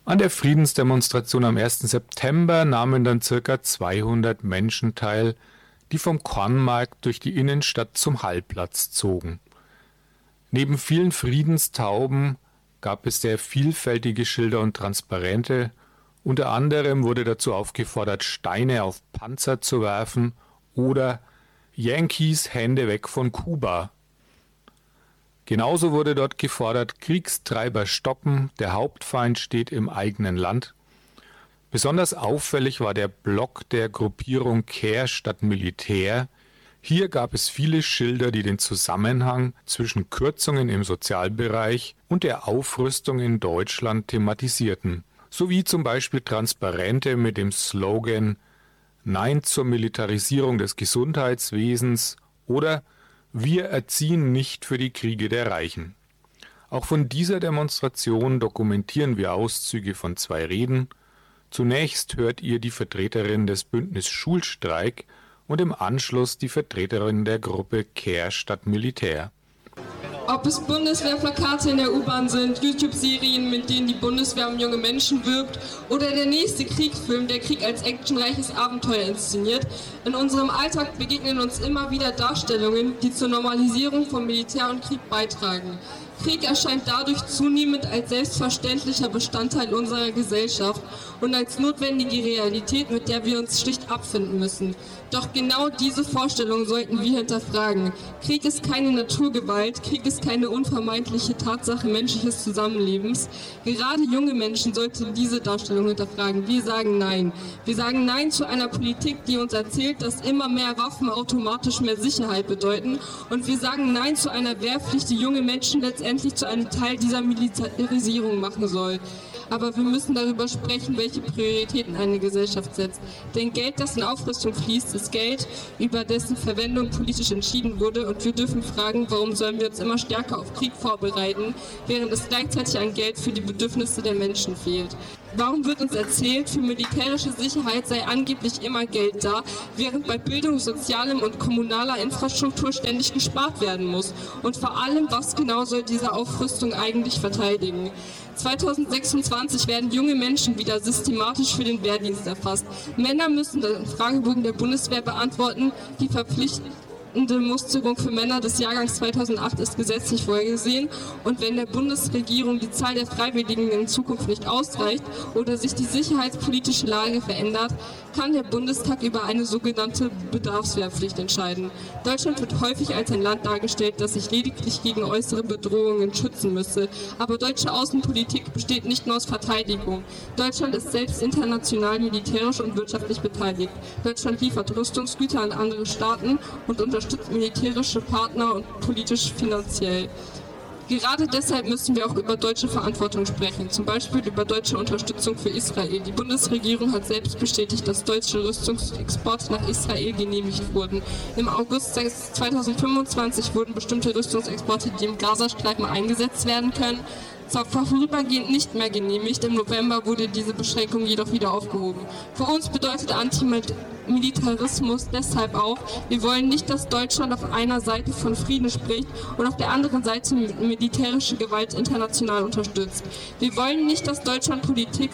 An der Friedensdemonstration am 1. September nahmen dann ca. 200 Menschen teil, die vom Kornmarkt durch die Innenstadt zum Hallplatz zogen. Neben vielen Friedenstauben gab es sehr vielfältige Schilder und Transparente. Unter anderem wurde dazu aufgefordert, Steine auf Panzer zu werfen oder Yankees Hände weg von Kuba. Genauso wurde dort gefordert, Kriegstreiber stoppen, der Hauptfeind steht im eigenen Land. Besonders auffällig war der Block der Gruppierung Care statt Militär. Hier gab es viele Schilder, die den Zusammenhang zwischen Kürzungen im Sozialbereich und der Aufrüstung in Deutschland thematisierten, sowie zum Beispiel Transparente mit dem Slogan Nein zur Militarisierung des Gesundheitswesens oder Wir erziehen nicht für die Kriege der Reichen. Auch von dieser Demonstration dokumentieren wir Auszüge von 2 Reden. Zunächst hört ihr die Vertreterin des Bündnis Schulstreik und im Anschluss die Vertreterin der Gruppe Care statt Militär. Ob es Bundeswehrplakate in der U-Bahn sind, YouTube-Serien, mit denen die Bundeswehr um junge Menschen wirbt oder der nächste Kriegsfilm, der Krieg als actionreiches Abenteuer inszeniert, in unserem Alltag begegnen uns immer wieder Darstellungen, die zur Normalisierung von Militär und Krieg beitragen. Krieg erscheint dadurch zunehmend als selbstverständlicher Bestandteil unserer Gesellschaft und als notwendige Realität, mit der wir uns schlicht abfinden müssen. Doch genau diese Vorstellung sollten wir hinterfragen. Krieg ist keine Naturgewalt, Krieg ist keine unvermeidliche Tatsache menschliches Zusammenlebens. Gerade junge Menschen sollten diese Darstellung hinterfragen. Wir sagen Nein. Wir sagen Nein zu einer Politik, die uns erzählt, dass immer mehr Waffen automatisch mehr Sicherheit bedeuten. Und wir sagen Nein zu einer Wehrpflicht, die junge Menschen letztendlich zu einem Teil dieser Militarisierung machen soll. Aber wir müssen darüber sprechen, welche Prioritäten eine Gesellschaft setzt. Denn Geld, das in Aufrüstung fließt, ist Geld, über dessen Verwendung politisch entschieden wurde. Und wir dürfen fragen, warum sollen wir uns immer stärker auf Krieg vorbereiten, während es gleichzeitig an Geld für die Bedürfnisse der Menschen fehlt. Warum wird uns erzählt, für militärische Sicherheit sei angeblich immer Geld da, während bei Bildung, sozialem und kommunaler Infrastruktur ständig gespart werden muss? Und vor allem, was genau soll diese Aufrüstung eigentlich verteidigen? 2026 werden junge Menschen wieder systematisch für den Wehrdienst erfasst. Männer müssen den Fragebogen der Bundeswehr beantworten, die verpflichtende Musterung für Männer des Jahrgangs 2008 ist gesetzlich vorgesehen und wenn der Bundesregierung die Zahl der Freiwilligen in Zukunft nicht ausreicht oder sich die sicherheitspolitische Lage verändert, kann der Bundestag über eine sogenannte Bedarfswehrpflicht entscheiden. Deutschland wird häufig als ein Land dargestellt, das sich lediglich gegen äußere Bedrohungen schützen müsse. Aber deutsche Außenpolitik besteht nicht nur aus Verteidigung. Deutschland ist selbst international militärisch und wirtschaftlich beteiligt. Deutschland liefert Rüstungsgüter an andere Staaten und unterstützt militärische Partner und politisch finanziell. Gerade deshalb müssen wir auch über deutsche Verantwortung sprechen, zum Beispiel über deutsche Unterstützung für Israel. Die Bundesregierung hat selbst bestätigt, dass deutsche Rüstungsexporte nach Israel genehmigt wurden. Im August 2025 wurden bestimmte Rüstungsexporte, die im Gazastreifen eingesetzt werden können, zwar vorübergehend nicht mehr genehmigt, im November wurde diese Beschränkung jedoch wieder aufgehoben. Für uns bedeutet Antimilitarismus deshalb auch, wir wollen nicht, dass Deutschland auf einer Seite von Frieden spricht und auf der anderen Seite militärische Gewalt international unterstützt. Wir wollen nicht, dass deutsche Politik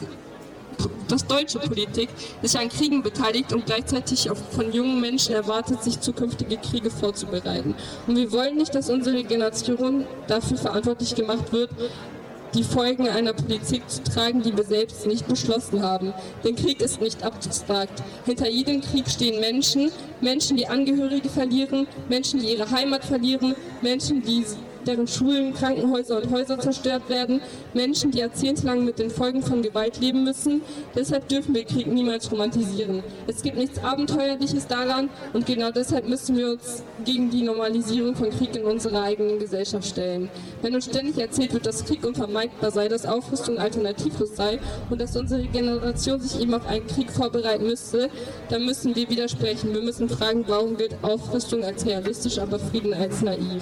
sich an Kriegen beteiligt und gleichzeitig auch von jungen Menschen erwartet, sich zukünftige Kriege vorzubereiten. Und wir wollen nicht, dass unsere Generation dafür verantwortlich gemacht wird, die Folgen einer Politik zu tragen, die wir selbst nicht beschlossen haben. Denn Krieg ist nicht abstrakt. Hinter jedem Krieg stehen Menschen, die Angehörige verlieren, Menschen, die ihre Heimat verlieren, Menschen, deren Schulen, Krankenhäuser und Häuser zerstört werden, Menschen, die jahrzehntelang mit den Folgen von Gewalt leben müssen. Deshalb dürfen wir Krieg niemals romantisieren. Es gibt nichts Abenteuerliches daran und genau deshalb müssen wir uns gegen die Normalisierung von Krieg in unserer eigenen Gesellschaft stellen. Wenn uns ständig erzählt wird, dass Krieg unvermeidbar sei, dass Aufrüstung alternativlos sei und dass unsere Generation sich eben auf einen Krieg vorbereiten müsste, dann müssen wir widersprechen. Wir müssen fragen, warum gilt Aufrüstung als realistisch, aber Frieden als naiv?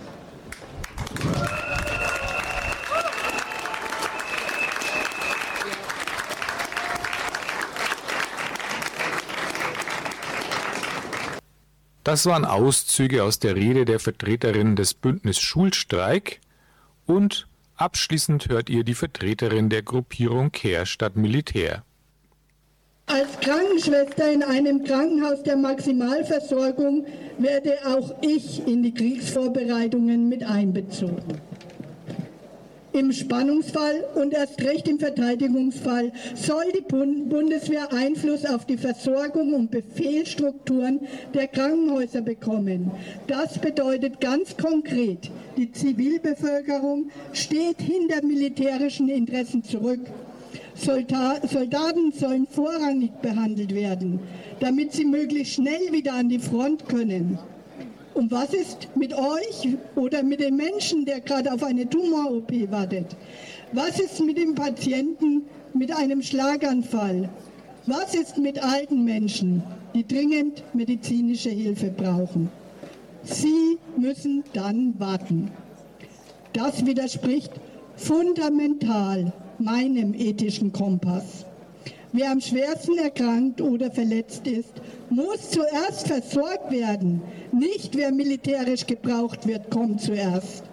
Das waren Auszüge aus der Rede der Vertreterin des Bündnis Schulstreik und Abschließend hört ihr die Vertreterin der Gruppierung Care statt Militär. Als Krankenschwester in einem Krankenhaus der Maximalversorgung werde auch ich in die Kriegsvorbereitungen mit einbezogen. Im Spannungsfall und erst recht im Verteidigungsfall soll die Bundeswehr Einfluss auf die Versorgung und Befehlsstrukturen der Krankenhäuser bekommen. Das bedeutet ganz konkret, die Zivilbevölkerung steht hinter militärischen Interessen zurück. Soldaten sollen vorrangig behandelt werden, damit sie möglichst schnell wieder an die Front können. Und was ist mit euch oder mit dem Menschen, der gerade auf eine Tumor-OP wartet? Was ist mit dem Patienten mit einem Schlaganfall? Was ist mit alten Menschen, die dringend medizinische Hilfe brauchen? Sie müssen dann warten. Das widerspricht fundamental meinem ethischen Kompass. Wer am schwersten erkrankt oder verletzt ist, muss zuerst versorgt werden. Nicht wer militärisch gebraucht wird, kommt zuerst.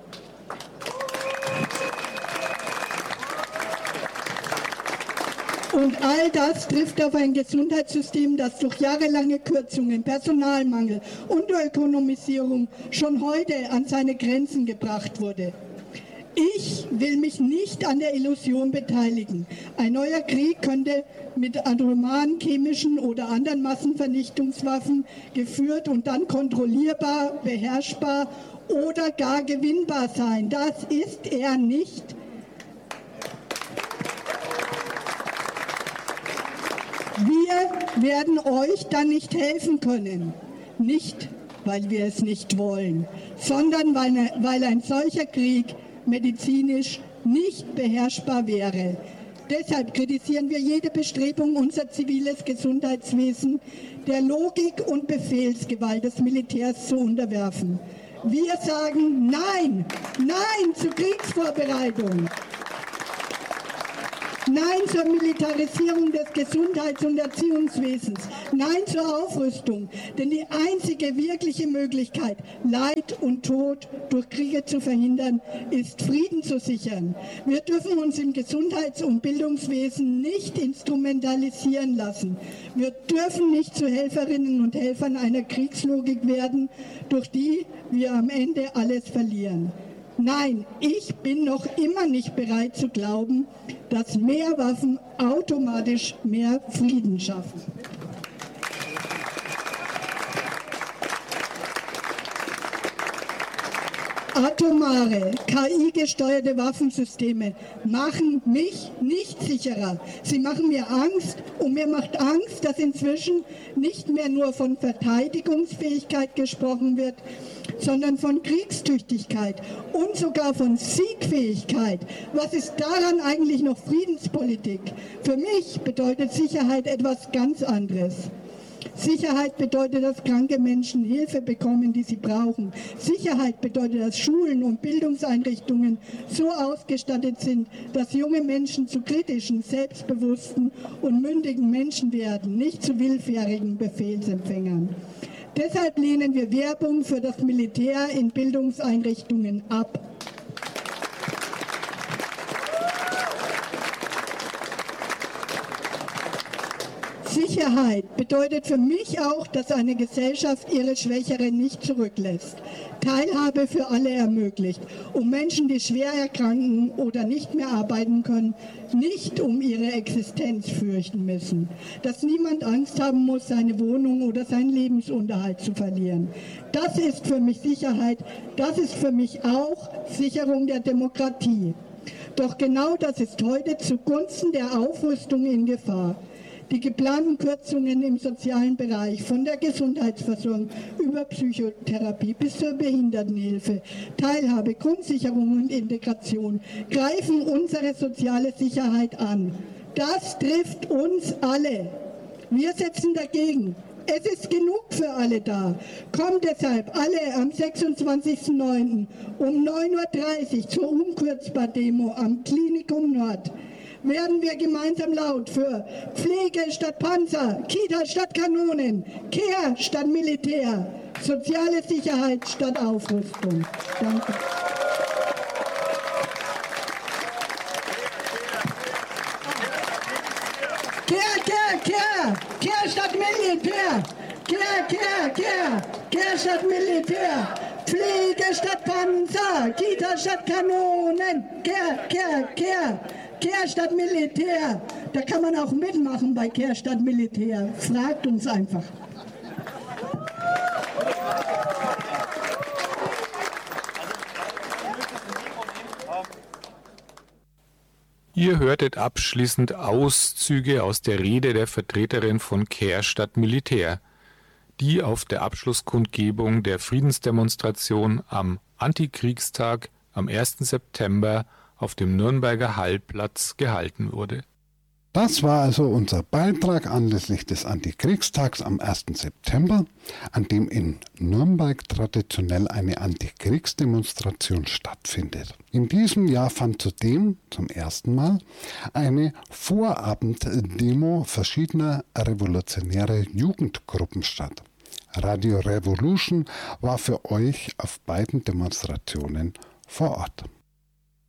Und all das trifft auf ein Gesundheitssystem, das durch jahrelange Kürzungen, Personalmangel und Ökonomisierung schon heute an seine Grenzen gebracht wurde. Ich will mich nicht an der Illusion beteiligen. Ein neuer Krieg könnte mit atomaren, chemischen oder anderen Massenvernichtungswaffen geführt und dann kontrollierbar, beherrschbar oder gar gewinnbar sein. Das ist er nicht. Wir werden euch dann nicht helfen können. Nicht, weil wir es nicht wollen, sondern weil ein solcher Krieg medizinisch nicht beherrschbar wäre. Deshalb kritisieren wir jede Bestrebung, unser ziviles Gesundheitswesen der Logik und Befehlsgewalt des Militärs zu unterwerfen. Wir sagen Nein, Nein zur Kriegsvorbereitung. Nein zur Militarisierung des Gesundheits- und Erziehungswesens. Nein zur Aufrüstung. Denn die einzige wirkliche Möglichkeit, Leid und Tod durch Kriege zu verhindern, ist Frieden zu sichern. Wir dürfen uns im Gesundheits- und Bildungswesen nicht instrumentalisieren lassen. Wir dürfen nicht zu Helferinnen und Helfern einer Kriegslogik werden, durch die wir am Ende alles verlieren. Nein, ich bin noch immer nicht bereit zu glauben, dass mehr Waffen automatisch mehr Frieden schaffen. Atomare, KI-gesteuerte Waffensysteme machen mich nicht sicherer. Sie machen mir Angst und mir macht Angst, dass inzwischen nicht mehr nur von Verteidigungsfähigkeit gesprochen wird, sondern von Kriegstüchtigkeit und sogar von Siegfähigkeit. Was ist daran eigentlich noch Friedenspolitik? Für mich bedeutet Sicherheit etwas ganz anderes. Sicherheit bedeutet, dass kranke Menschen Hilfe bekommen, die sie brauchen. Sicherheit bedeutet, dass Schulen und Bildungseinrichtungen so ausgestattet sind, dass junge Menschen zu kritischen, selbstbewussten und mündigen Menschen werden, nicht zu willfährigen Befehlsempfängern. Deshalb lehnen wir Werbung für das Militär in Bildungseinrichtungen ab. Sicherheit bedeutet für mich auch, dass eine Gesellschaft ihre Schwächeren nicht zurücklässt. Teilhabe für alle ermöglicht, um Menschen, die schwer erkranken oder nicht mehr arbeiten können, nicht um ihre Existenz fürchten müssen. Dass niemand Angst haben muss, seine Wohnung oder seinen Lebensunterhalt zu verlieren. Das ist für mich Sicherheit, das ist für mich auch Sicherung der Demokratie. Doch genau das ist heute zugunsten der Aufrüstung in Gefahr. Die geplanten Kürzungen im sozialen Bereich, von der Gesundheitsversorgung über Psychotherapie bis zur Behindertenhilfe, Teilhabe, Grundsicherung und Integration, greifen unsere soziale Sicherheit an. Das trifft uns alle. Wir setzen dagegen. Es ist genug für alle da. Kommt deshalb alle am 26.09. um 9.30 Uhr zur Umkürzbar-Demo am Klinikum Nord. Werden wir gemeinsam laut für Pflege statt Panzer, Kita statt Kanonen, Care statt Militär, soziale Sicherheit statt Aufrüstung. Danke. Kehr statt Militär. Kehr statt Militär. Fliege statt Panzer. Kita statt Kanonen. Kehr statt Militär. Da kann man auch mitmachen bei Kehr statt Militär. Fragt uns einfach. Ihr hörtet abschließend Auszüge aus der Rede der Vertreterin von Kehr statt Militär, die auf der Abschlusskundgebung der Friedensdemonstration am Antikriegstag am 1. September auf dem Nürnberger Hallplatz gehalten wurde. Das war also unser Beitrag anlässlich des Antikriegstags am 1. September, an dem in Nürnberg traditionell eine Antikriegsdemonstration stattfindet. In diesem Jahr fand zudem zum ersten Mal eine Vorabenddemo verschiedener revolutionärer Jugendgruppen statt. Radio Revolution war für euch auf beiden Demonstrationen vor Ort.